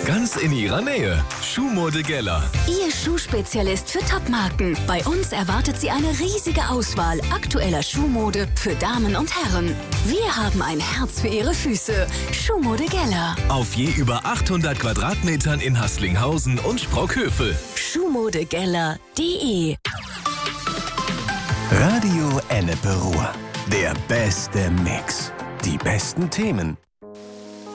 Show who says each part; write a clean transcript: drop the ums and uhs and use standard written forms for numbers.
Speaker 1: Ganz in Ihrer Nähe. Schuhmode Geller.
Speaker 2: Ihr Schuhspezialist für Topmarken. Bei uns erwartet Sie eine riesige Auswahl aktueller Schuhmode für Damen und Herren. Wir haben ein Herz für Ihre Füße. Schuhmode Geller.
Speaker 1: Auf je über 800 Quadratmetern in Haßlinghausen und Sprockhövel.
Speaker 2: Schuhmodegeller.de
Speaker 3: Radio Ennepe Ruhr. Der beste Mix. Die besten Themen.